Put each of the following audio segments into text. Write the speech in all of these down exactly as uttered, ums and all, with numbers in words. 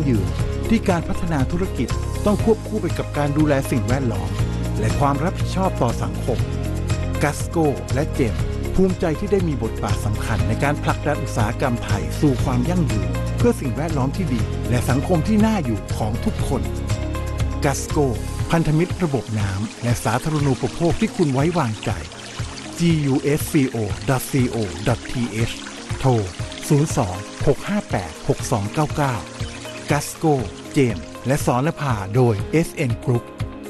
ยืนที่การพัฒนาธุรกิจต้องควบคู่ไปกับการดูแลสิ่งแวดล้อมและความรับผิดชอบต่อสังคมกัสโกและเจมภูมิใจที่ได้มีบทบาทสำคัญในการผลักดันอุตสาหกรรมไทยสู่ความยั่งยืนเพื่อสิ่งแวดล้อมที่ดีและสังคมที่น่าอยู่ของทุกคนกัสโกพันธมิตรระบบน้ำและสาธารณูปโภคที่คุณไว้วางใจ จี ยู เอส ซี โอ ดอท ซี โอ ดอท ที เอช โทร ศูนย์ สอง หก ห้า แปด หก สอง เก้า เก้า กัสโก เจมส์และสรณภาโดย เอส เอ็น Group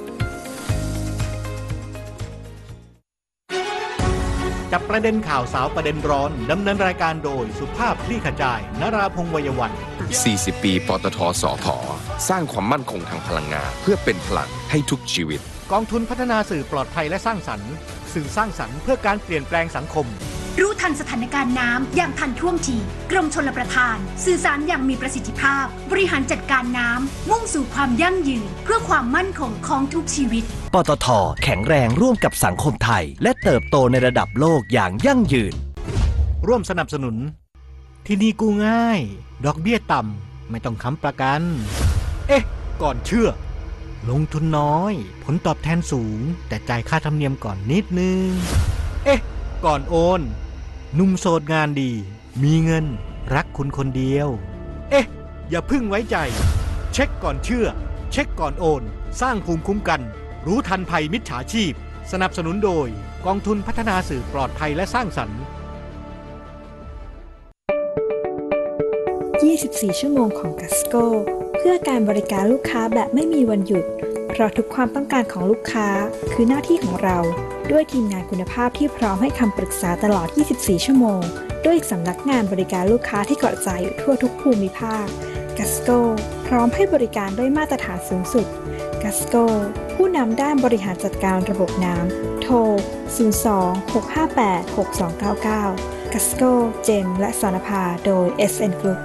จับประเด็นข่าวสาวประเด็นร้อนดำเนินรายการโดยสุภาพคลี่ขจายนราพงษ์ วัยวันสี่สิบ ปีปตท.สผ.สร้างความมั่นคงทางพลังงานเพื่อเป็นพลังให้ทุกชีวิตกองทุนพัฒนาสื่อปลอดภัยและสร้างสรรค์สื่อสร้างสรรค์เพื่อการเปลี่ยนแปลงสังคมรู้ทันสถานการณ์น้ำอย่างทันท่วงทีกรมชลประทานสื่อสารอย่างมีประสิทธิภาพบริหารจัดการน้ำมุ่งสู่ความยั่งยืนเพื่อความมั่นคงของทุกชีวิตปตท.แข็งแรงร่วมกับสังคมไทยและเติบโตในระดับโลกอย่างยั่งยืนร่วมสนับสนุนที่นี่กู้ง่ายดอกเบี้ยต่ำไม่ต้องค้ำประกันเอ๊ะก่อนเชื่อลงทุนน้อยผลตอบแทนสูงแต่จ่ายค่าธรรมเนียมก่อนนิดนึงเอ๊ะก่อนโอนหนุ่มโสดงานดีมีเงินรักคุณคนเดียวเอ๊ะอย่าพึ่งไว้ใจเช็คก่อนเชื่อเช็คก่อนโอนสร้างภูมิคุ้มกันรู้ทันภัยมิจฉาชีพสนับสนุนโดยกองทุนพัฒนาสื่อปลอดภัยและสร้างสรรค์ยี่สิบสี่ ชั่วโมงของกัสโก้เพื่อการบริการลูกค้าแบบไม่มีวันหยุดเพราะทุกความต้องการของลูกค้าคือหน้าที่ของเราด้วยทีมงานคุณภาพที่พร้อมให้คำปรึกษาตลอดยี่สิบสี่ชั่วโมงด้วยสำนักงานบริการลูกค้าที่กระจายอยู่ทั่วทุกภูมิภาคกัสโก้พร้อมให้บริการด้วยมาตรฐานสูงสุดกัสโก้ผู้นำด้านบริหารจัดการระบบน้ำโทร ศูนย์ สอง หก ห้า แปด หก สอง เก้า เก้า กัสโก้เจมและสรณภาโดย เอส เอ็น Group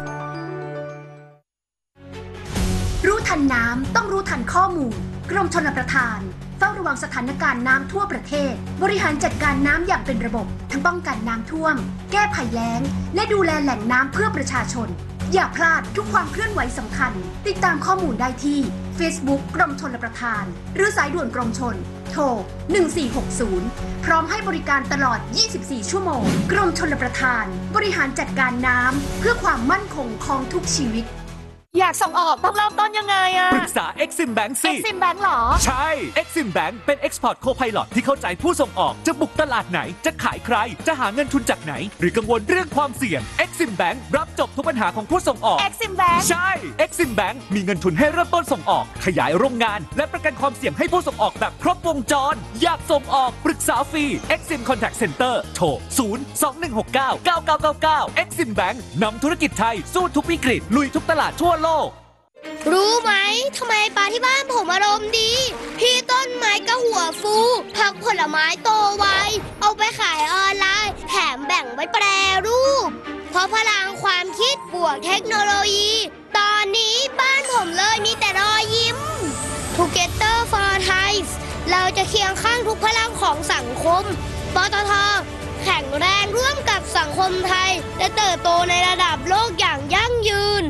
รู้ทันน้ำต้องรู้ทันข้อมูลกรมชลประทานเฝ้าระวังสถานการณ์น้ำทั่วประเทศบริหารจัดการน้ำอย่างเป็นระบบทั้งป้องกันน้ำท่วมแก้ภัยแล้งและดูแลแหล่งน้ำเพื่อประชาชนอย่าพลาดทุกความเคลื่อนไหวสำคัญติดตามข้อมูลได้ที่ Facebook กรมชลประทานหรือสายด่วนกรมชลโทรหนึ่งสี่หกศูนย์พร้อมให้บริการตลอดยี่สิบสี่ชั่วโมงกรมชลประทานบริหารจัดการน้ำเพื่อความมั่นคงของทุกชีวิตอยากส่งออกต้องเริ่มต้นยังไงอะปรึกษา Exim Bank สิ Exim Bank หรอใช่ Exim Bank เป็น Export Co-Pilot ที่เข้าใจผู้ส่งออกจะบุกตลาดไหนจะขายใครจะหาเงินทุนจากไหนหรือกังวลเรื่องความเสี่ยง Exim Bank รับจบทุกปัญหาของผู้ส่งออก Exim Bank ใช่ Exim Bank มีเงินทุนให้เริ่มต้นส่งออกขยายโรงงานและประกันความเสี่ยงให้ผู้ส่งออกแบบครบวงจรอยากส่งออกปรึกษาฟรี Exim Contact Center โทร ศูนย์ สอง หนึ่ง หก เก้า เก้า เก้า เก้า เก้า Exim Bank นำธุรกิจไทยสู้ทุกวิกฤตลุยทุกตลาดทั่วโลกรู้ไหมทำไมปลาที่บ้านผมอารมณ์ดีพี่ต้นไม้ก็หัวฟูผักผลไม้โตไวเอาไปขายออนไลน์แถมแบ่งไว้แปรรูปเพราะพลังความคิดบวกเทคโนโลยีตอนนี้บ้านผมเลยมีแต่รอยยิ้ม Together for Thai เราจะเคียงข้างทุกพลังของสังคมปตท.แข็งแรงร่วมกับสังคมไทยและเติบโตในระดับโลกอย่างยั่งยืน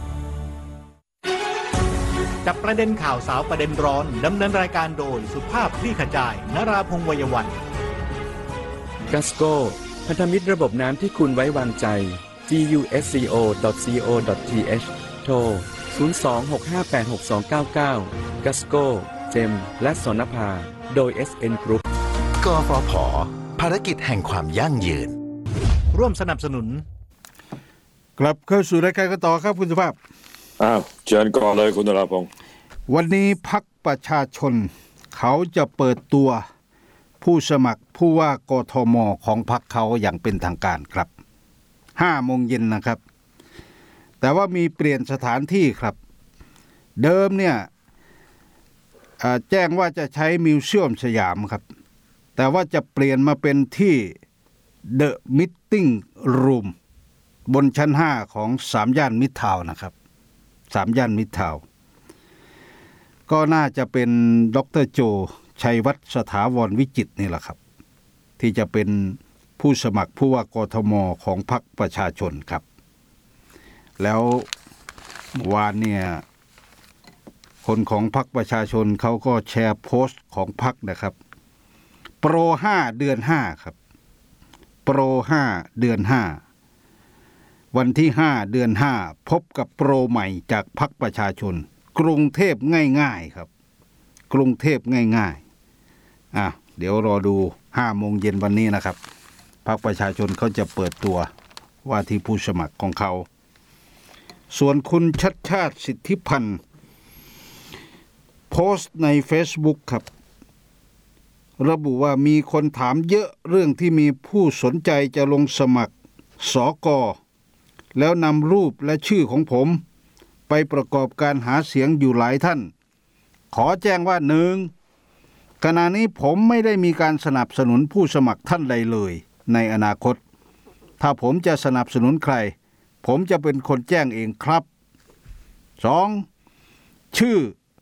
จับประเด็นข่าวสาวประเด็นร้อนดำเนินรายการโดยสุภาพคลี่ขจายนราพงษ์ วัยวันกัสโกพันธมิตรระบบน้ำที่คุณไว้วางใจ จี ยู เอส ซี โอ ดอท ซี โอ ดอท ที เอช โทร ศูนย์ สอง หก ห้า แปด หก สอง เก้า เก้า กัสโกเจมและสรณภาโดย เอส เอ็น Group กฟผ.ภารกิจแห่งความยั่งยืนร่วมสนับสนุนกลับเข้าสู่รายการกันต่อครับคุณสุภาพอ้าวเชิญก่อนเลยคุณนราพงษ์วันนี้พรรคประชาชนเขาจะเปิดตัวผู้สมัครผู้ว่ากทม.ของพรรคเขาอย่างเป็นทางการครับห้าโมงเย็นนะครับแต่ว่ามีเปลี่ยนสถานที่ครับเดิมเนี่ยแจ้งว่าจะใช้มิวเซียมสยามครับแต่ว่าจะเปลี่ยนมาเป็นที่ The Meeting Room บนชั้นห้าของสามย่านมิตรทาวน์นะครับสามย่านมิตรทาวน์ก็น่าจะเป็นดร.โจชัยวัฒน์สถาวรวิจิตรนี่แหละครับที่จะเป็นผู้สมัครผู้ว่ากทม.ของพรรคประชาชนครับแล้ววานเนี่ยคนของพรรคประชาชนเขาก็แชร์โพสต์ของพรรคนะครับโปรห้าเดือนห้าครับโปรห้าเดือนห้าวันที่ห้าเดือนห้าพบกับโปรใหม่จากพรรคประชาชนกรุงเทพง่ายๆครับกรุงเทพง่ายๆอ่ะเดี๋ยวรอดูห้าโมงเย็นวันนี้นะครับพรรคประชาชนเขาจะเปิดตัวว่าที่ผู้สมัครของเขาส่วนคุณชัดชาติสิทธิพันธ์โพสต์ใน Facebook ครับระบุว่ามีคนถามเยอะเรื่องที่มีผู้สนใจจะลงสมัครสก.แล้วนำรูปและชื่อของผมไปประกอบการหาเสียงอยู่หลายท่านขอแจ้งว่าหนึ่งขณะนี้ผมไม่ได้มีการสนับสนุนผู้สมัครท่านใดเลยในอนาคตถ้าผมจะสนับสนุนใครผมจะเป็นคนแจ้งเองครับสองชื่อ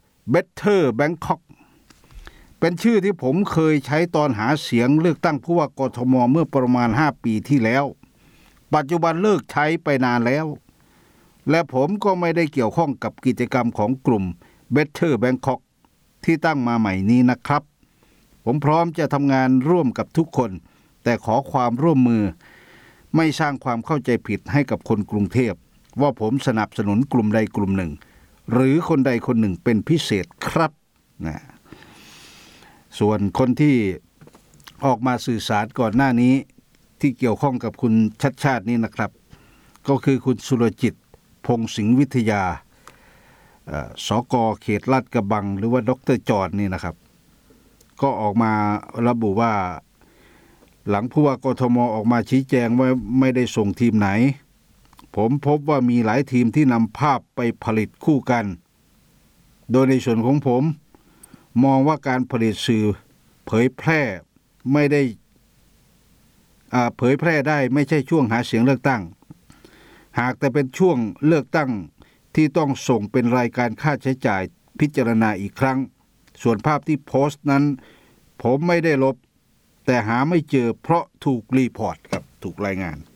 Better Bangkok เป็นชื่อที่ผมเคยใช้ตอนหาเสียงเลือกตั้งผู้ว่ากทมเมื่อประมาณห้าปีที่แล้วปัจจุบันเลิกใช้ไปนานแล้วและผมก็ไม่ได้เกี่ยวข้องกับกิจกรรมของกลุ่ม Better Bangkok ที่ตั้งมาใหม่นี้นะครับผมพร้อมจะทำงานร่วมกับทุกคนแต่ขอความร่วมมือไม่สร้างความเข้าใจผิดให้กับคนกรุงเทพว่าผมสนับสนุนกลุ่มใดกลุ่มหนึ่งหรือคนใดคนหนึ่งเป็นพิเศษครับนะส่วนคนที่ออกมาสื่อสารก่อนหน้านี้ที่เกี่ยวข้องกับคุณชัดชาตินี่นะครับก็คือคุณสุรจิตพงษ์สิงห์วิทยาสก.เขตลาดกระบังหรือว่าดร.จรนี่นะครับก็ออกมาระบุว่าหลังผู้ว่ากทมออกมาชี้แจงว่าไม่ได้ส่งทีมไหนผมพบว่ามีหลายทีมที่นำภาพไปผลิตคู่กันโดยในส่วนของผมมองว่าการผลิตสื่อเผยแพร่ไม่ได้อ่าเผยแพร่ได้ไม่ใช่ช่วงหาเสียงเลือกตั้งหากแต่เป็นช่วงเลือกตั้งที่ต้องส่งเป็นรายการค่าใช้จ่ายพิจารณาอีกครั้งส่วนภาพที่โพสต์นั้นผมไม่ได้ลบแต่หาไม่เจอเพราะถูกรีพอร์ตครับถูกรายงาน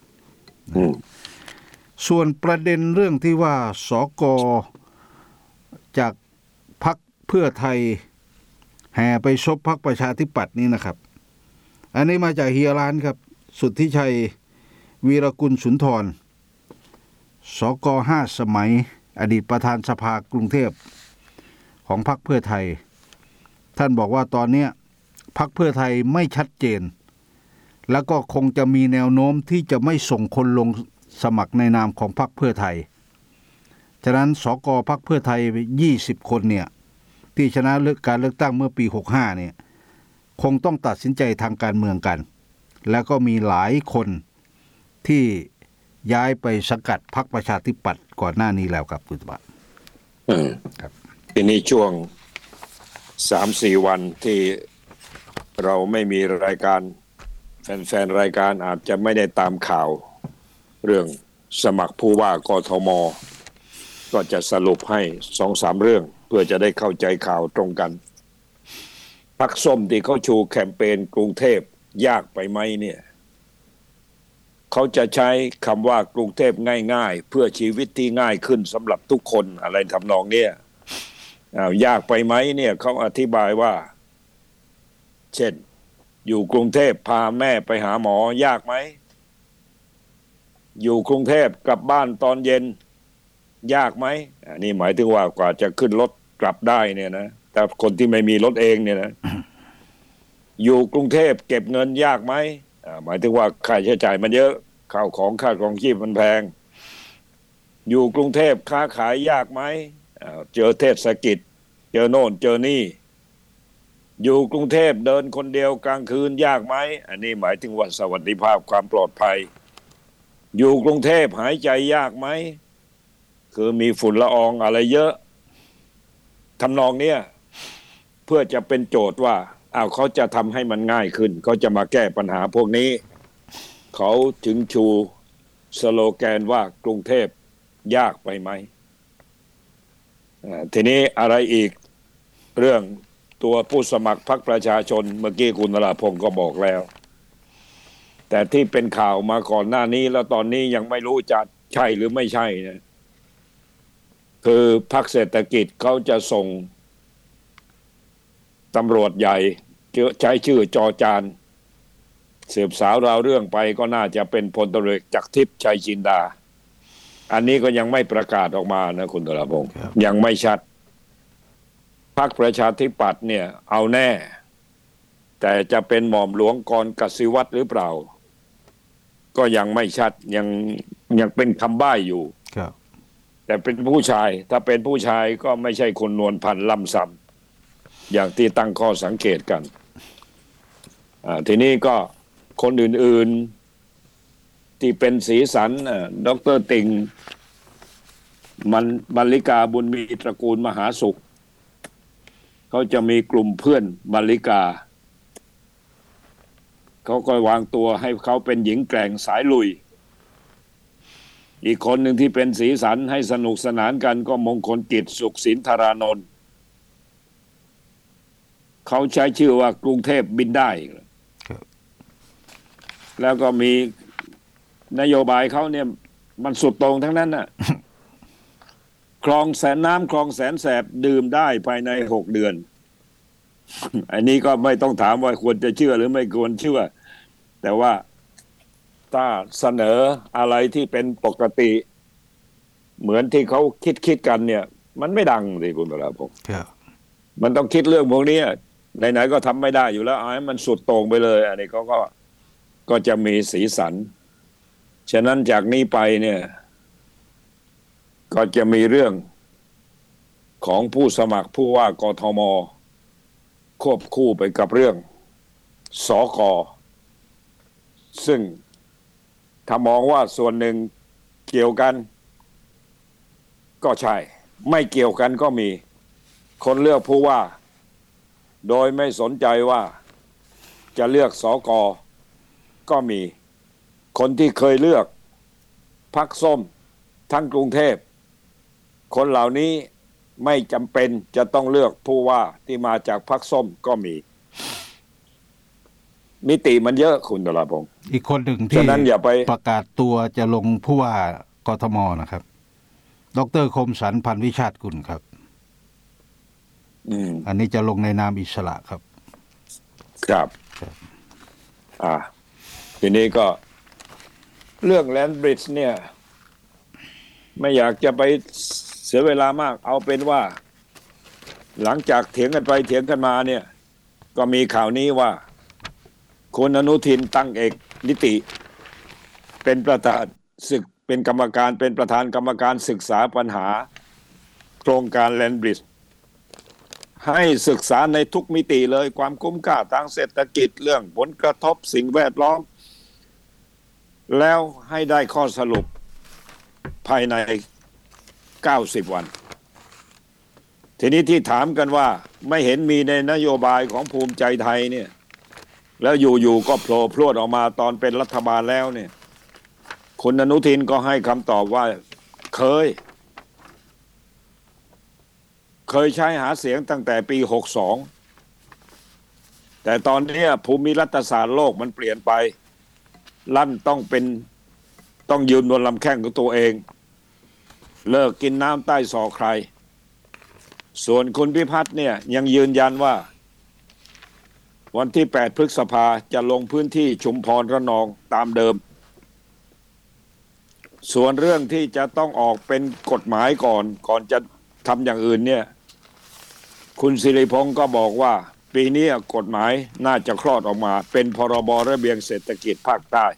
ส่วนประเด็นเรื่องที่ว่าสก.จากพรรคเพื่อไทยแห่ไปซบพรรคประชาธิปัตย์นี่นะครับอันนี้มาจากเฮียร้านครับสุทธิชัยวีรกุลสุนทรสก.ห้าสมัยอดีตประธานสภากรุงเทพของพรรคเพื่อไทยท่านบอกว่าตอนนี้พรรคเพื่อไทยไม่ชัดเจนแล้วก็คงจะมีแนวโน้มที่จะไม่ส่งคนลงสมัครในนามของพรรคเพื่อไทยฉะนั้นสก.พรรคเพื่อไทยยี่สิบคนเนี่ยที่ชนะเลือกการเลือกตั้งเมื่อปีหกสิบห้าเนี่ยคงต้องตัดสินใจทางการเมืองกันแล้วก็มีหลายคนที่ย้ายไปสังกัดพรรคประชาธิปัตย์ก่อนหน้านี้แล้วครับคุณสมบัติครับทีนี้ช่วง สามสี่ วันที่เราไม่มีรายการแฟนๆรายการอาจจะไม่ได้ตามข่าวเรื่องสมัครผู้ว่ากทมก็จะสรุปให้ สองสาม เรื่องเพื่อจะได้เข้าใจข่าวตรงกันพรรคส้มที่เขาชูแคมเปญกรุงเทพยากไปไหมเนี่ยเขาจะใช้คำว่ากรุงเทพง่ายๆเพื่อชีวิตที่ง่ายขึ้นสำหรับทุกคนอะไรทำนองเนี้ยอ้าวยากไปไหมเนี่ยเขาอธิบายว่าเช่นอยู่กรุงเทพพาแม่ไปหาหมอยากไหมอยู่กรุงเทพกลับบ้านตอนเย็นยากไหมอันนี้หมายถึงว่ากว่าจะขึ้นรถกลับได้เนี่ยนะแต่คนที่ไม่มีรถเองเนี่ยนะ อยู่กรุงเทพเก็บเงินยากไหมหมายถึงว่าค่าใช้จ่ายมันเยอะข้าวของค่าครองชีพมันแพงอยู่กรุงเทพค้าขายยากไหมเจอเทศกิจเจอโน่นเจอนี่อยู่กรุงเทพเดินคนเดียวกลางคืนยากไหมอันนี้หมายถึงว่าสวัสดิภาพความปลอดภัยอยู่กรุงเทพหายใจยากไหมคือมีฝุ่นละอองอะไรเยอะทำนองเนี้ยเพื่อจะเป็นโจทย์ว่าอ้าวเขาจะทำให้มันง่ายขึ้นเขาจะมาแก้ปัญหาพวกนี้เขาถึงชูสโลแกนว่ากรุงเทพยากไปไหมทีนี้อะไรอีกเรื่องตัวผู้สมัครพรรคประชาชนเมื่อกี้คุณนราพงศ์ก็บอกแล้วแต่ที่เป็นข่าวมาก่อนหน้านี้แล้วตอนนี้ยังไม่รู้จะใช่หรือไม่ใช่นะคือพรรคเศรษฐกิจเขาจะส่งตำรวจใหญ่ใช้ชื่อจอจานสืบสาวราวเรื่องไปก็น่าจะเป็นพลตำรวจจักรทิพย์ชัยจินดาอันนี้ก็ยังไม่ประกาศออกมานะคุณธรพงศ์ยังไม่ชัดพรรคประชาธิปัตย์เนี่ยเอาแน่แต่จะเป็นหม่อมหลวงกรกสิวัตรหรือเปล่าก็ยังไม่ชัดยังยังเป็นคำบ้ายอยู่แต่เป็นผู้ชายถ้าเป็นผู้ชายก็ไม่ใช่คนนวลพันธ์ล่ำซ้ำอย่างที่ตั้งข้อสังเกตกันอ่าทีนี้ก็คนอื่นๆที่เป็นสีสันดร.ติ่งมันบรรลิกาบุญมีตระกูลมหาสุขเขาจะมีกลุ่มเพื่อนบรรลิกาเขาก็วางตัวให้เขาเป็นหญิงแกร่งสายลุยอีกคนหนึ่งที่เป็นสีสันให้สนุกสนานกันก็มงคลกิจสุขสินธารานนท์เขาใช้ชื่อว่ากรุงเทพบินได้แล้วก็มีนโยบายเขาเนี่ยมันสุดตรงทั้งนั้นน่ะ คลองแสนน้ำคลองแสนแสบดื่มได้ภายในหกเดือน อันนี้ก็ไม่ต้องถามว่าควรจะเชื่อหรือไม่ควรเชื่อแต่ว่าถ้าเสนออะไรที่เป็นปกติเหมือนที่เขาคิดคิดกันเนี่ยมันไม่ดังสิคุณปราภพมันต้องคิดเรื่องพวกนี้ไหนๆก็ทำไม่ได้อยู่แล้วเอาให้มันสุดโต่งไปเลยอันนี้เขาก็ก็จะมีสีสันฉะนั้นจากนี้ไปเนี่ยก็จะมีเรื่องของผู้สมัครผู้ว่ากทมควบคู่ไปกับเรื่องสก.ซึ่งถ้ามองว่าส่วนหนึ่งเกี่ยวกันก็ใช่ไม่เกี่ยวกันก็มีคนเลือกผู้ว่าโดยไม่สนใจว่าจะเลือกสก.ก็มีคนที่เคยเลือกพรรคส้มทั้งกรุงเทพคนเหล่านี้ไม่จำเป็นจะต้องเลือกผู้ว่าที่มาจากพรรคส้มก็มีมิติมันเยอะคุณธราพงศ์อีกคนหนึ่งที่ประกาศตัวจะลงผู้ว่ากทมนะครับดร.คมสันต์พันธุ์วิชาติกุลครับอืมอันนี้จะลงในนามอิสระครับครับอ่าทีนี้ก็เรื่องแลนด์บริดจ์เนี่ยไม่อยากจะไปเสียเวลามากเอาเป็นว่าหลังจากเถียงกันไปเถียงกันมาเนี่ยก็มีข่าวนี้ว่าคุณอนุทินตั้งเอกนิติเป็นประธานศึกเป็นกรรมการเป็นประธานกรรมการศึกษาปัญหาโครงการแลนด์บริดจ์ให้ศึกษาในทุกมิติเลยความคุ้มค่าทางเศรษฐกิจเรื่องผลกระทบสิ่งแวดล้อมแล้วให้ได้ข้อสรุปภายในเก้าสิบวันทีนี้ที่ถามกันว่าไม่เห็นมีในนโยบายของภูมิใจไทยเนี่ยแล้วอยู่ๆก็โผล่พรวดออกมาตอนเป็นรัฐบาลแล้วเนี่ยคุณอนุทินก็ให้คำตอบว่าเคยเคยใช้หาเสียงตั้งแต่ปีหกสองแต่ตอนนี้ภูมิรัฐศาสตร์โลกมันเปลี่ยนไปลั่นต้องเป็นต้องยืนบนลำแข้งของตัวเองเลิกกินน้ำใต้ศอกใครส่วนคุณพิพัฒน์เนี่ยยังยืนยันว่าวันที่แปดพฤษภาจะลงพื้นที่ชุมพรระนองตามเดิมส่วนเรื่องที่จะต้องออกเป็นกฎหมายก่อนก่อนจะทำอย่างอื่นเนี่ยคุณสิริพงศ์ก็บอกว่าปีนี้กฎหมายน่าจะคลอดออกมาเป็นพรบระเบียงเศรษฐกิจภาคใต้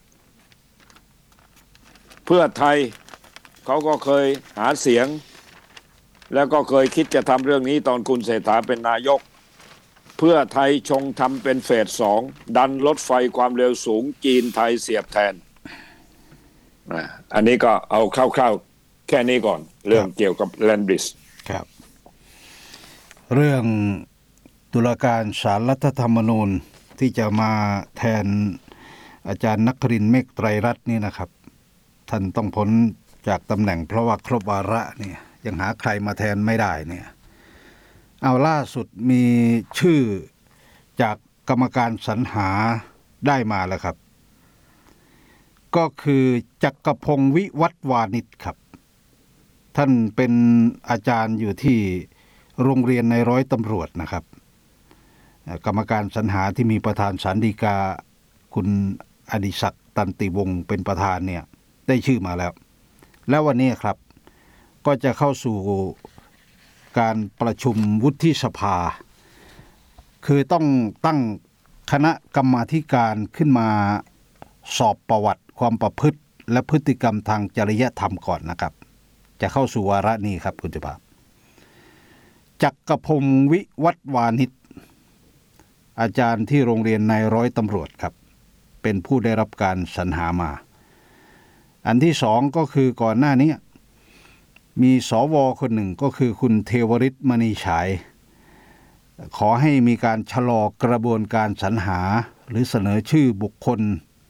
เพื่อไทยเขาก็เคยหาเสียงแล้วก็เคยคิดจะทำเรื่องนี้ตอนคุณเศรษฐาเป็นนายกเพื่อไทยชงทำเป็นเฟสสองดันรถไฟความเร็วสูงจีนไทยเสียบแทนอันนี้ก็เอาคร่าวๆแค่นี้ก่อนเรื่องเกี่ยวกับแลนด์บริดจ์ครับเรื่องตุลาการศาลรัฐธรรมนูญที่จะมาแทนอาจารย์นครินทร์เมฆไตรรัตน์นี่นะครับท่านต้องพ้นจากตำแหน่งเพราะว่าครบวาระเนี่ยยังหาใครมาแทนไม่ได้เนี่ยเอาล่าสุดมีชื่อจากกรรมการสรรหาได้มาแล้วครับก็คือจักรพงศ์วิวัฒน์วานิชครับท่านเป็นอาจารย์อยู่ที่โรงเรียนในร้อยตำรวจนะครับกรรมการสรรหาที่มีประธานศาลฎีกาคุณอดิศักดิ์ตันติวงศ์เป็นประธานเนี่ยได้ชื่อมาแล้วแล้ววันนี้ครับก็จะเข้าสู่การประชุมวุฒิสภาคือต้องตั้งคณะกรรมาธิการขึ้นมาสอบประวัติความประพฤติและพฤติกรรมทางจริยธรรมก่อนนะครับจะเข้าสู่วาระนี้ครับคุณจุฬาจักรพงศ์วิวัฒน์วานิชอาจารย์ที่โรงเรียนนายร้อยตำรวจครับเป็นผู้ได้รับการสรรหามาอันที่สองก็คือก่อนหน้านี้มีสวคนหนึ่งก็คือคุณเทวฤทธิ์มณีฉายขอให้มีการชะลอกระบวนการสรรหาหรือเสนอชื่อบุคคล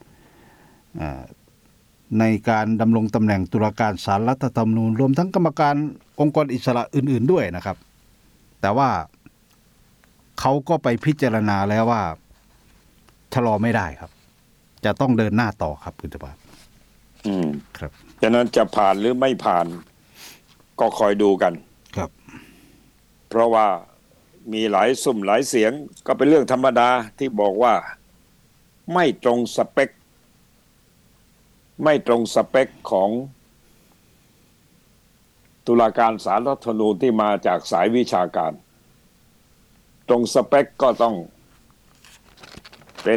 ในการดำรงตำแหน่งตุลาการศาลรัฐธรรมนูญรวมทั้งกรรมการองค์กรอิสระอื่นๆด้วยนะครับแต่ว่าเขาก็ไปพิจารณาแล้วว่าชะลอไม่ได้ครับจะต้องเดินหน้าต่อครับคุณตบาอืมครับฉะนั้นจะผ่านหรือไม่ผ่านก็คอยดูกันครับเพราะว่ามีหลายสุ่มหลายเสียงก็เป็นเรื่องธรรมดาที่บอกว่าไม่ตรงสเปคไม่ตรงสเปคของตุลาการศาลรัฐธรรมนูญที่มาจากสายวิชาการตรงสเปคก็ต้องเป็น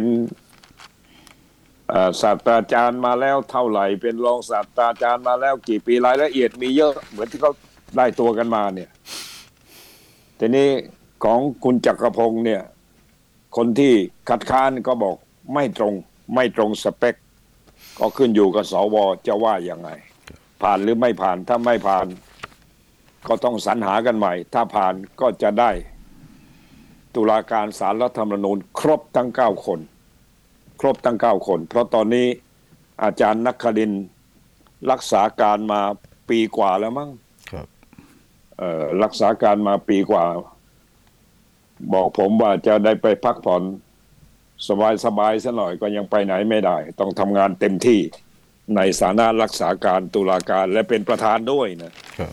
ศาสตราจารย์มาแล้วเท่าไหร่เป็นรองศาสตราจารย์มาแล้วกี่ปีรายละเอียดมีเยอะเหมือนที่เขาได้ตัวกันมาเนี่ยทีนี้ของคุณจักรพงศ์เนี่ยคนที่คัดค้านก็บอกไม่ตรงไม่ตรงสเปคก็ขึ้นอยู่กับสวจะว่ายังไงผ่านหรือไม่ผ่านถ้าไม่ผ่านก็ต้องสรรหากันใหม่ถ้าผ่านก็จะได้ตุลาการศาลรัฐธรรมนูญครบทั้งเก้าคนครบทั้งเก้าคนเพราะตอนนี้อาจารย์นครินทร์รักษาการมาปีกว่าแล้วมั้งครับเอ่อรักษาการมาปีกว่าบอกผมว่าจะได้ไปพักผ่อนสบายๆซะหน่อยก็ยังไปไหนไม่ได้ต้องทำงานเต็มที่ในฐานะรักษาการตุลาการและเป็นประธานด้วยนะครับ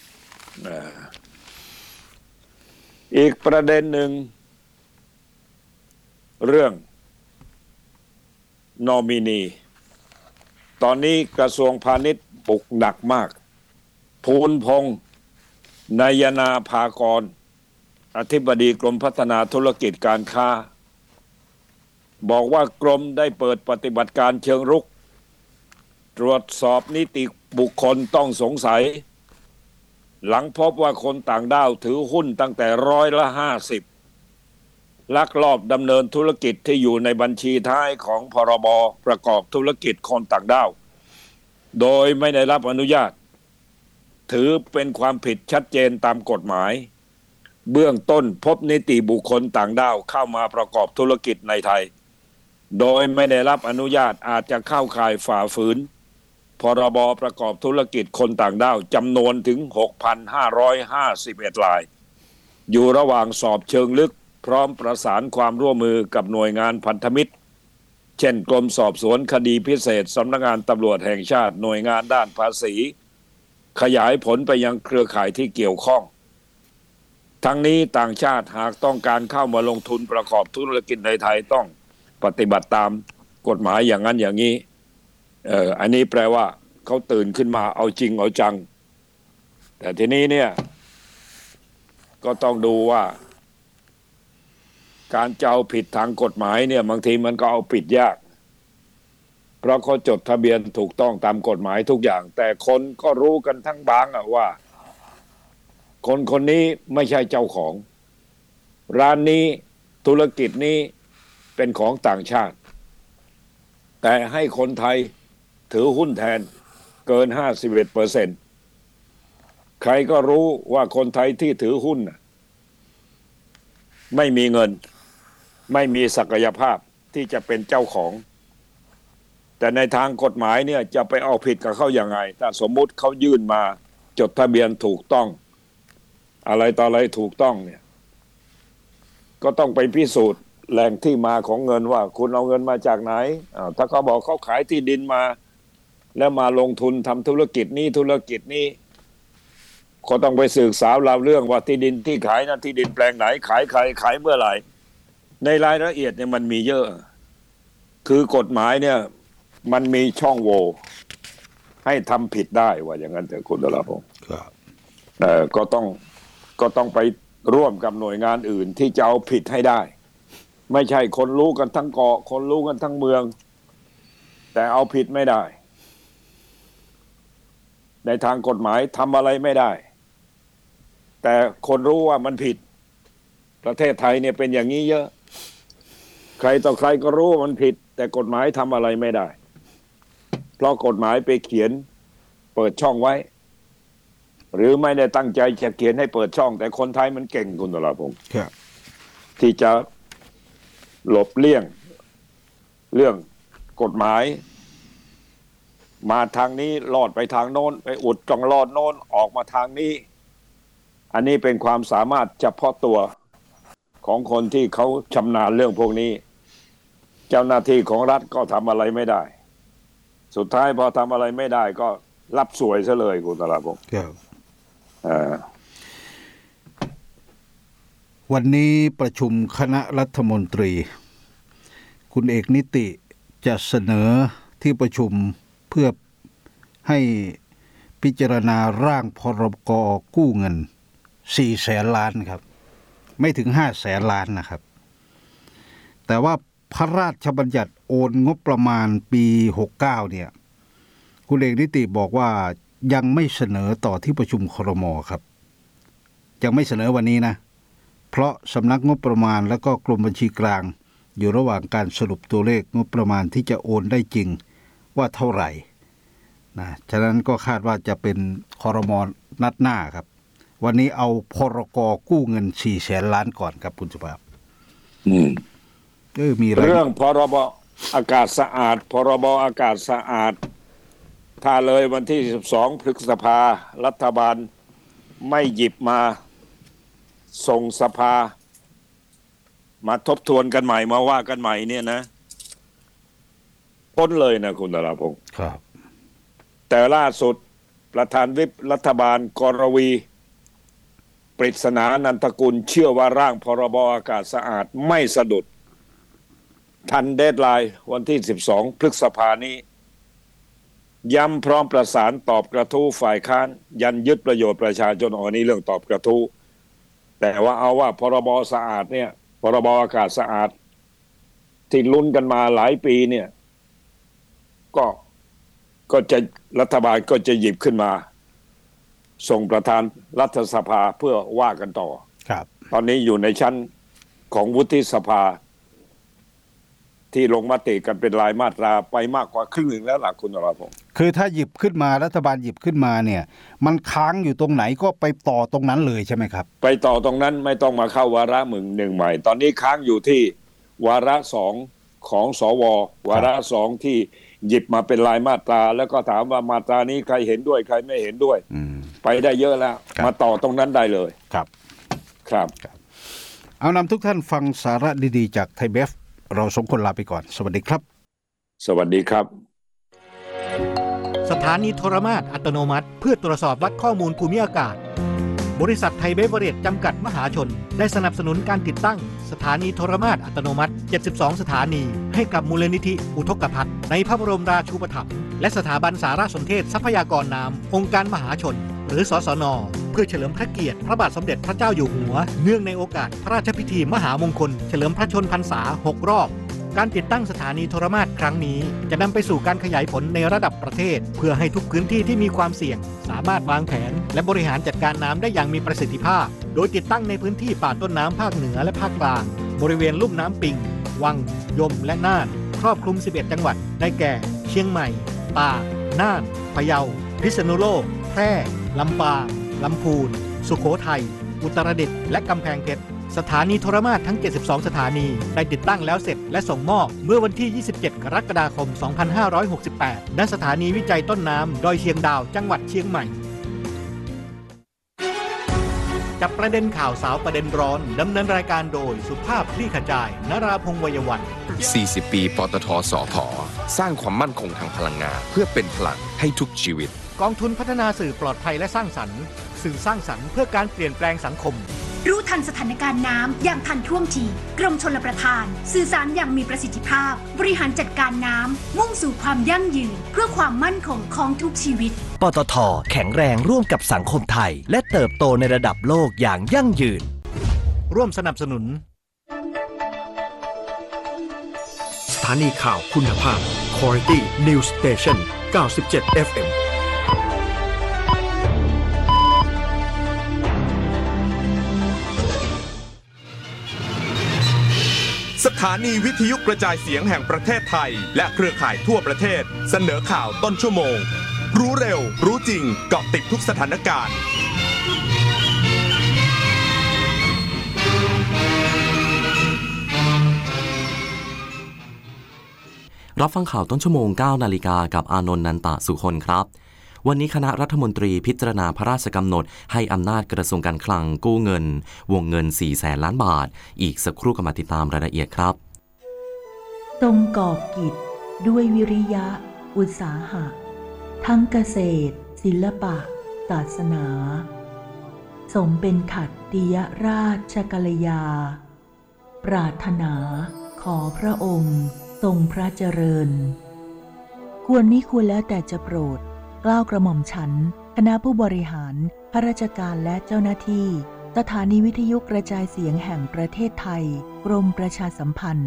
อีกประเด็นหนึ่งเรื่องนอมินีตอนนี้กระทรวงพาณิชย์บุกหนักมากภูลพงษ์นายนาภากรอธิบดีกรมพัฒนาธุรกิจการค้าบอกว่ากรมได้เปิดปฏิบัติการเชิงรุกตรวจสอบนิติบุคคลต้องสงสัยหลังพบว่าคนต่างด้าวถือหุ้นตั้งแต่ร้อยละห้าสิบลักลอบดำเนินธุรกิจที่อยู่ในบัญชีท้ายของพรบประกอบธุรกิจคนต่างด้าวโดยไม่ได้รับอนุญาตถือเป็นความผิดชัดเจนตามกฎหมายเบื้องต้นพบนิติบุคคลต่างด้าวเข้ามาประกอบธุรกิจในไทยโดยไม่ได้รับอนุญาตอาจจะเข้าข่ายฝ่าฝืนพรบประกอบธุรกิจคนต่างด้าวจำนวนถึง หกพันห้าร้อยห้าสิบเอ็ด รายอยู่ระหว่างสอบเชิงลึกพร้อมประสานความร่วมมือกับหน่วยงานพันธมิตรเช่นกรมสอบสวนคดีพิเศษสำนักงานตำรวจแห่งชาติหน่วยงานด้านภาษีขยายผลไปยังเครือข่ายที่เกี่ยวข้องทั้งนี้ต่างชาติหากต้องการเข้ามาลงทุนประกอบธุรกิจในไทยต้องปฏิบัติตามกฎหมายอย่างนั้นอย่างนี้เอ่ออันนี้แปลว่าเขาตื่นขึ้นมาเอาจริงเอาจังแต่ทีนี้เนี่ยก็ต้องดูว่าการจะเอาผิดทางกฎหมายเนี่ยบางทีมันก็เอาผิดยากเพราะเขาจดทะเบียนถูกต้องตามกฎหมายทุกอย่างแต่คนก็รู้กันทั้งบางอะว่าคนคนนี้ไม่ใช่เจ้าของร้านนี้ธุรกิจนี้เป็นของต่างชาติแต่ให้คนไทยถือหุ้นแทนเกิน ห้าสิบเอ็ดเปอร์เซ็นต์ ใครก็รู้ว่าคนไทยที่ถือหุ้นไม่มีเงินไม่มีศักยภาพที่จะเป็นเจ้าของแต่ในทางกฎหมายเนี่ยจะไปเอาผิดกับเขาอย่างไงถ้าสมมุติเขายื่นมาจดทะเบียนถูกต้องอะไรต่ออะไรถูกต้องเนี่ยก็ต้องไปพิสูจน์แหล่งที่มาของเงินว่าคุณเอาเงินมาจากไหนอ้าวถ้าเขาบอกเขาขายที่ดินมาแล้วมาลงทุนทำธุรกิจนี้ธุรกิจนี้ก็ต้องไปสืบสาวราวเรื่องว่าที่ดินที่ขายนะที่ดินแปลงไหนขายใครขายเมื่อไหร่ในรายละเอียดเนี่ยมันมีเยอะคือกฎหมายเนี่ยมันมีช่องโหว่ให้ทำผิดได้ว่าอย่างนั้นเถอะคุณดลพงศ์ครับเอ่อก็ต้องก็ต้องไปร่วมกับหน่วยงานอื่นที่จะเอาผิดให้ได้ไม่ใช่คนรู้กันทั้งเกาะคนรู้กันทั้งเมืองแต่เอาผิดไม่ได้ในทางกฎหมายทำอะไรไม่ได้แต่คนรู้ว่ามันผิดประเทศไทยเนี่ยเป็นอย่างนี้เยอะใครต่อใครก็รู้ว่ามันผิดแต่กฎหมายทำอะไรไม่ได้เพราะกฎหมายไปเขียนเปิดช่องไว้หรือไม่ได้ตั้งใจจะเขียนให้เปิดช่องแต่คนไทยมันเก่งคุณตลาพงศ์ที่จะหลบเลี่ยงเรื่องกฎหมายมาทางนี้ลอดไปทางโน้นไปอุดจ่องลอดโน้นออกมาทางนี้อันนี้เป็นความสามารถเฉพาะตัวของคนที่เขาชำนาญเรื่องพวกนี้เจ้าหน้าที่ของรัฐก็ทำอะไรไม่ได้สุดท้ายพอทำอะไรไม่ได้ก็รับสวยซะเลยคุณตลาพงศ์วันนี้ประชุมคณะรัฐมนตรีคุณเอกนิติจะเสนอที่ประชุมเพื่อให้พิจารณาร่างพรกกู้เงินสี่แสนล้านครับไม่ถึงห้าแสนล้านนะครับแต่ว่าพระราชบัญญัติโอนงบประมาณปีหกสิบเก้าเนี่ยคุณเอกนิติบอกว่ายังไม่เสนอต่อที่ประชุมครม.ครับยังไม่เสนอวันนี้นะเพราะสำนักงบประมาณแล้วก็กรมบัญชีกลางอยู่ระหว่างการสรุปตัวเลขงบประมาณที่จะโอนได้จริงว่าเท่าไหร่นะฉะนั้นก็คาดว่าจะเป็นครม.นัดหน้าครับวันนี้เอาพรกกู้เงินสี่แสนล้านก่อนครับคุณสุภาพอืมเออมีเรื่องพรบอากาศสะอาดพรบอากาศสะอาดถ้าเลยวันที่สิบสองพฤษภารัฐบาลไม่หยิบมาส่งสภามาทบทวนกันใหม่มาว่ากันใหม่เนี่ยนะพ้นเลยนะคุณดาราพงศ์ครับแต่ล่าสุดประธานวิปรัฐบาลกรวีปริศนานันทกุลเชื่อว่าร่างพรบอากาศสะอาดไม่สะดุดทันเดดไลน์วันที่สิบสองพฤษภานี้ย้ำพร้อมประสานตอบกระทู้ฝ่ายค้านยันยึดประโยชน์ประชาชนอันนี้เรื่องตอบกระทู้แต่ว่าเอาว่าพรบสะอาดเนี่ยพรบอากาศสะอาดที่ลุ้นกันมาหลายปีเนี่ยก็ก็จะรัฐบาลก็จะหยิบขึ้นมาส่งประธานรัฐสภาเพื่อว่ากันต่อครับตอนนี้อยู่ในชั้นของวุฒิสภาที่ลงมติกันเป็นรายมาตราไปมากกว่าครึ่งหนึ่งแล้วล่ะคุณนราพงศ์คือถ้าหยิบขึ้นมารัฐบาลหยิบขึ้นมาเนี่ยมันค้างอยู่ตรงไหนก็ไปต่อตรงนั้นเลยใช่ไหมครับไปต่อตรงนั้นไม่ต้องมาเข้าวาระหนึ่งหนึ่งใหม่ตอนนี้ค้างอยู่ที่วาระสองของสววาระสองที่หยิบมาเป็นรายมาตราแล้วก็ถามว่ามาตรานี้ใครเห็นด้วยใครไม่เห็นด้วยไปได้เยอะแล้วมาต่อตรงนั้นได้เลยครับครับเอานำทุกท่านฟังสาระดีๆจากไทยเบฟเราสองคนลาไปก่อนสวัสดีครับสวัสดีครับสถานีโทรมาตรอัตโนมัติเพื่อตรวจสอบวัดข้อมูลภูมิอากาศบริษัทไทยเบเวอเรจจำกัดมหาชนได้สนับสนุนการติดตั้งสถานีโทรมาตรอัตโนมัติเจ็ดสิบสองสถานีให้กับมูลนิธิอุทกภัทรในพระบรมราชูปถัมภ์และสถาบันสารสนเทศทรัพยากรน้ำองค์การมหาชนหรือสสน.เพื่อเฉลิมพระเกียรติพระบาทสมเด็จพระเจ้าอยู่หัวเนื่องในโอกาสพระราชพิธีมหามงคลเฉลิมพระชนพรรษาหกรอบการติดตั้งสถานีโทรมาตรครั้งนี้จะนำไปสู่การขยายผลในระดับประเทศเพื่อให้ทุกพื้นที่ที่มีความเสี่ยงสามารถวางแผนและบริหารจัดการน้ำได้อย่างมีประสิทธิภาพโดยติดตั้งในพื้นที่ป่าต้นน้ำภาคเหนือและภาคกลางบริเวณลุ่มน้ำปิงวังยมและน่านครอบคลุมสิบเอ็ดจังหวัดได้แก่เชียงใหม่ตากน่านพะเยาพิษณุโลกแพร่ลำปางลำพูนสุโขทัยอุตรดิตถ์และกำแพงเพชรสถานีโทรมาตรทั้งเจ็ดสิบสองสถานีได้ติดตั้งแล้วเสร็จและส่งมอบเมื่อวันที่ยี่สิบเจ็ดกรกฎาคมสองพันห้าร้อยหกสิบแปดณสถานีวิจัยต้นน้ำดอยเชียงดาวจังหวัดเชียงใหม่จับประเด็นข่าวสาวประเด็นร้อนดำเนินรายการโดยสุภาพคลี่ขจายนราพงษ์วัยวันสี่สิบปีปตทสผ.สร้างความมั่นคงทางพลังงานเพื่อเป็นพลังให้ทุกชีวิตกองทุนพัฒนาสื่อปลอดภัยและสร้างสรรค์สื่อสร้างสรรค์เพื่อการเปลี่ยนแปลงสังคมรู้ทันสถานการณ์น้ำอย่างทันท่วงทีกรมชลประทานสื่อสารอย่างมีประสิทธิภาพบริหารจัดการน้ำมุ่งสู่ความยั่งยืนเพื่อความมั่นคงของทุกชีวิตปตท.แข็งแรงร่วมกับสังคมไทยและเติบโตในระดับโลกอย่างยั่งยืนร่วมสนับสนุนสถานีข่าวคุณภาพ Quality News Station เก้าสิบเจ็ด เอฟ เอ็มสถานีวิทยุกระจายเสียงแห่งประเทศไทยและเครือข่ายทั่วประเทศเสนอข่าวต้นชั่วโมงรู้เร็วรู้จริงเกาะติดทุกสถานการณ์รับฟังข่าวต้นชั่วโมง เก้านาฬิกากับอานนท์ นันตะสุคนครับวันนี้คณะรัฐมนตรีพิจารณาพระราชกำหนดให้อำนาจกระทรวงการคลังกู้เงินวงเงิน สี่แสนล้านบาทอีกสักครู่ก็มาติดตามรายละเอียดครับทรงกอบกิจด้วยวิริยะอุตสาหะทั้งเกษตรศิลปะศาสนาสมเป็นขัตติยราชกัลยาปรารถนาขอพระองค์ทรงพระเจริญควรมิควรแล้วแต่จะโปรดเกล้ากระหม่อมฉันคณะผู้บริหารข้าราชการและเจ้าหน้าที่สถานีวิทยุกระจายเสียงแห่งประเทศไทยกรมประชาสัมพันธ์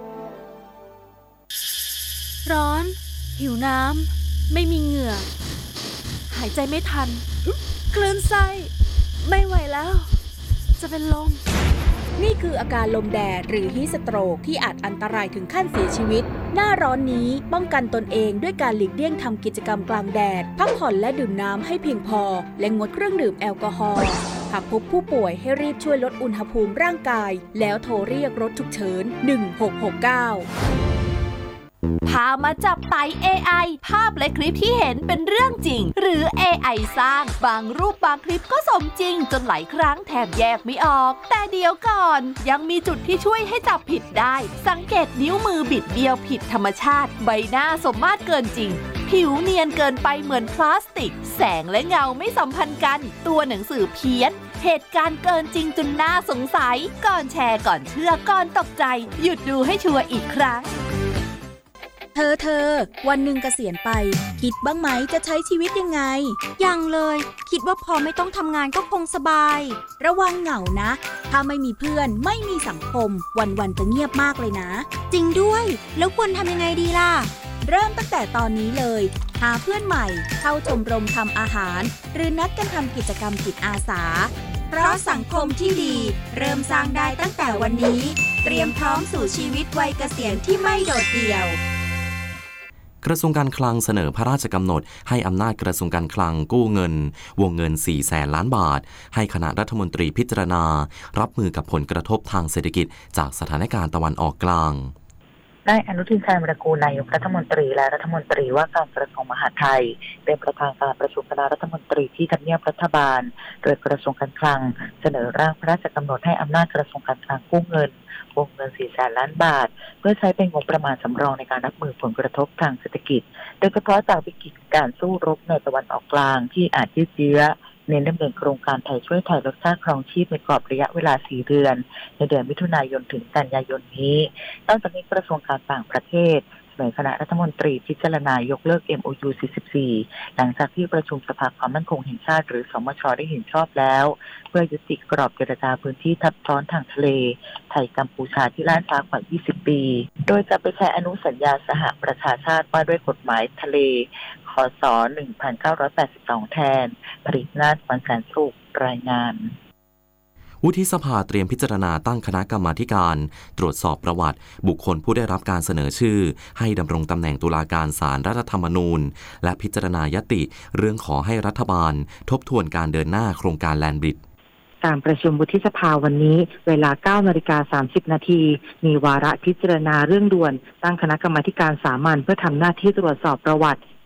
ร้อนหิวน้ำไม่มีเหงื่อหายใจไม่ทันคลื่นไส้ไม่ไหวแล้วจะเป็นลมนี่คืออาการลมแดดหรือฮีทสโตรกที่อาจอันตรายถึงขั้นเสียชีวิตหน้าร้อนนี้ป้องกันตนเองด้วยการหลีกเลี่ยงทำกิจกรรมกลางแดดพักผ่อนและดื่มน้ำให้เพียงพอและงดเครื่องดื่มแอลกอฮอล์หากพบผู้ป่วยให้รีบช่วยลดอุณหภูมิร่างกายแล้วโทรเรียกรถฉุกเฉินหนึ่งหกหกเก้าพามาจับไต่ เอ ไอ ภาพและคลิปที่เห็นเป็นเรื่องจริงหรือ เอ ไอ สร้างบางรูปบางคลิปก็สมจริงจนหลายครั้งแทบแยกไม่ออกแต่เดี๋ยวก่อนยังมีจุดที่ช่วยให้จับผิดได้สังเกตนิ้วมือบิดเบี้ยวผิดธรรมชาติใบหน้าสมมาตรเกินจริงผิวเนียนเกินไปเหมือนพลาสติกแสงและเงาไม่สัมพันธ์กันตัวหนังสือเพี้ยนเหตุการณ์เกินจริงจนน่าสงสัยก่อนแชร์ก่อนเชื่อก่อนตกใจหยุดดูให้ชัวร์อีกครั้งเธอเธอวันหนึ่งเกษียณไปคิดบ้างไหมจะใช้ชีวิตยังไงยังเลยคิดว่าพอไม่ต้องทำงานก็คงสบายระวังเหงานะถ้าไม่มีเพื่อนไม่มีสังคมวันๆจะเงียบมากเลยนะจริงด้วยแล้วควรทำยังไงดีล่ะเริ่มตั้งแต่ตอนนี้เลยหาเพื่อนใหม่เข้าชมรมทำอาหารหรือนัดกันทำกิจกรรมจิตอาสาเพราะสังคมที่ดีเริ่มสร้างได้ตั้งแต่วันนี้เตรียมพร้อมสู่ชีวิตวัยเกษียณที่ไม่โดดเดี่ยวกระทรวงการคลังเสนอพระราชกำหนดให้อำนาจกระทรวงการคลังกู้เงินวงเงิน สี่แสนล้านบาทให้คณะรัฐมนตรีพิจารณารับมือกับผลกระทบทางเศรษฐกิจจากสถานการณ์ตะวันออกกลางนายอนุทินชาญวิรากูลนายกรัฐมนตรีและรัฐมนตรีว่าการกระทรวงมหาดไทยเป็นประธานการประชุมคณะรัฐมนตรีที่ทำเนียบรัฐบาลโดยกระทรวงการคลังเสนอร่างพระราชกำหนดให้อำนาจกระทรวงการคลังกู้เงินวงเงิน สี่แสนล้านบาทเพื่อใช้เป็นงบประมาณสำรองในการรับมือผลกระทบทางเศรษฐกิจโดยเฉพาะจากวิกฤตการสู้รบในตะวันออกกลางที่อาจยืดเยื้อเน้นดำเนินโครงการไทยช่วยไทยลดค่าครองชีพในกรอบระยะเวลาสี่เดือนในเดือนมิถุนายนถึงกันยายนนี้นอกจากนี้กระทรวงการต่างประเทศเสนอคณะรัฐมนตรีพิจารณายกเลิก เอ็ม โอ ยู สี่สิบสี่หลังจากที่ประชุมสภาความมั่นคงแห่งชาติหรือสมช.ได้เห็นชอบแล้วเพื่อยุติกรอบเจรจาพื้นที่ทับซ้อนทางทะเลไทยกัมพูชาที่ล่าช้ากว่ายี่สิบปีโดยจะไปใช้อนุสัญญาสหประชาชาติว่าด้วยกฎหมายทะเลคศหนึ่งพันเก้าร้อยแปดสิบสองแทนผลิตนาฏวันแสนสุขรายงานวุฒิสภาเตรียมพิจารณาตั้งคณะกรรมาธิการตรวจสอบประวัติบุคคลผู้ได้รับการเสนอชื่อให้ดำรงตำแหน่งตุลาการศาลรัฐธรรมนูญและพิจารณายติเรื่องขอให้รัฐบาลทบทวนการเดินหน้าโครงการแลนด์บริดจ์การประชุมวุฒิสภาวันนี้เวลา เก้านาฬิกาสามสิบนาทีมีวาระพิจารณาเรื่องด่วนตั้งคณะกรรมาธิการสามัญเพื่อทำหน้าที่ตรวจสอบประวัติค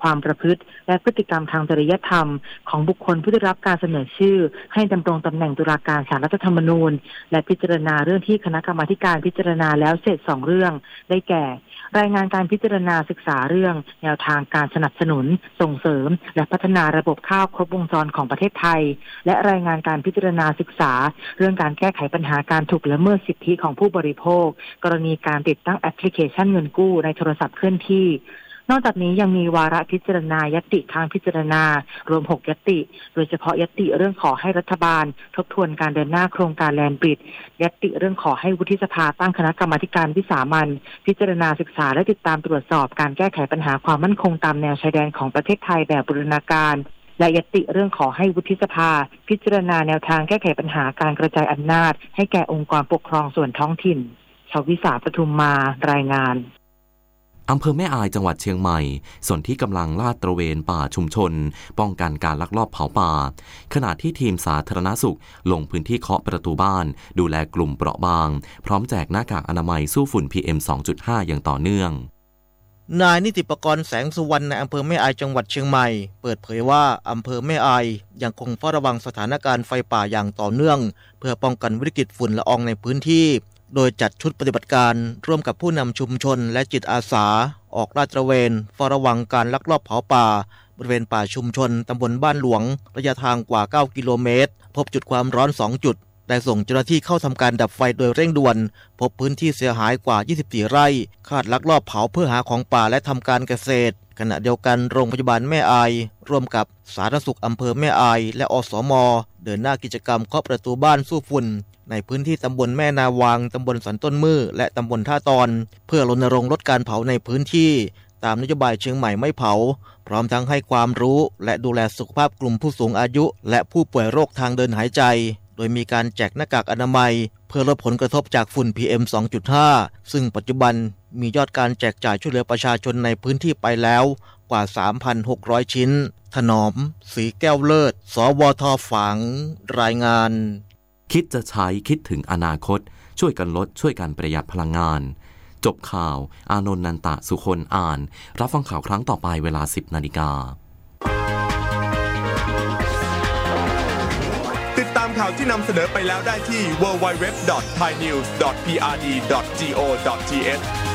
ความประพฤติและพฤติกรรมทางจริยธรรมของบุคคลผู้ได้รับการเสนอชื่อให้ดำรงตำแหน่งตุลาการศาลรัฐธรรมนูญและพิจารณาเรื่องที่คณะกรรมาการพิจารณาแล้วเสร็จสองเรื่องได้แก่รายงานการพิจารณาศึกษาเรื่องแนวทางการสนับสนุนส่งเสริมและพัฒนาระบบข้าวครบวงจรของประเทศไทยและรายงานการพิจารณาศึกษาเรื่องการแก้ไขปัญหาการถูกละเมิดสิทธิของผู้บริโภคกรณีการติดตั้งแอปพลิเคชันเงินกู้ในโทรศัพท์เคลื่อนที่นอกจากนี้ยังมีวาระพิจารณายติทางพิจารณารวมหกยติโดยเฉพาะยติเรื่องขอให้รัฐบาลทบทวนการเดินหน้าโครงการแลนด์บริดจ์ยติเรื่องขอให้วุฒิสภาตั้งคณะกรรมาการวิสามัญพิจารณาศึกษาและติดตามตรวจสอบการแก้ไขปัญหาความมั่นคงตามแนวชายแดนของประเทศไทยแบบบูรณาการและยติเรื่องขอให้วุฒิสภาพิจารณาแนวทางแก้ไขปัญหาการกระจายอำนาจให้แก่องค์กรปกครองส่วนท้องถิ่นชวิสาปทุมมารายงานอำเภอแม่อายจังหวัดเชียงใหม่ส่วนที่กำลังลาดตระเวนป่าชุมชนป้องกันการลักลอบเผาป่าขณะที่ทีมสาธารณสุขลงพื้นที่เคาะประตูบ้านดูแลกลุ่มเปราะบางพร้อมแจกหน้ากากอนามัยสู้ฝุ่น พี เอ็ม สองจุดห้า อย่างต่อเนื่องนายนิติปกรณ์แสงสุวรรณในอำเภอแม่อายจังหวัดเชียงใหม่เปิดเผยว่าอำเภอแม่อายยังคงเฝ้าระวังสถานการณ์ไฟป่าอย่างต่อเนื่องเพื่อป้องกันวิกฤตฝุ่นละอองในพื้นที่โดยจัดชุดปฏิบัติการร่วมกับผู้นำชุมชนและจิตอาสาออกลาดตระเวนเฝ้าระวังการลักลอบเผาป่าบริเวณป่าชุมชนตำบลบ้านหลวงระยะทางกว่าเก้ากิโลเมตรพบจุดความร้อนสองจุดได้ส่งเจ้าหน้าที่เข้าทำการดับไฟโดยเร่งด่วนพบพื้นที่เสียหายกว่ายี่สิบสี่ไร่คาดลักลอบเผาเพื่อหาของป่าและทำการเกษตรขณะเดียวกันโรงพยาบาลแม่อายร่วมกับสาธารณสุขอำเภอแม่อายและอสม.เดินหน้ากิจกรรมเคาะประตูบ้านสู้ฝุ่นในพื้นที่ตำบลแม่นาวางตำบลสันต้นมือและตำบลท่าตอนเพื่อรณรงค์ลดการเผาในพื้นที่ตามนโยบายเชียงใหม่ไม่เผาพร้อมทั้งให้ความรู้และดูแลสุขภาพกลุ่มผู้สูงอายุและผู้ป่วยโรคทางเดินหายใจโดยมีการแจกหน้ากากอนามัยเพื่อลดผลกระทบจากฝุ่น พี เอ็ม สองจุดห้า ซึ่งปัจจุบันมียอดการแจกจ่ายช่วยเหลือประชาชนในพื้นที่ไปแล้วกว่า สามพันหกร้อย ชิ้นถนอมสีแก้วเลิศสวทฝางรายงานคิดจะใช้คิดถึงอนาคตช่วยกันลดช่วยกันประหยัดพลังงานจบข่าวอานนท์นันตะสุคนอ่านรับฟังข่าวครั้งต่อไปเวลา สิบนาฬิกาติดตามข่าวที่นำเสนอไปแล้วได้ที่ ดับเบิลยู ดับเบิลยู ดับเบิลยู ดอท ไทยนิวส์ ดอท พี อาร์ ดี ดอท จี โอ ดอท ที เอช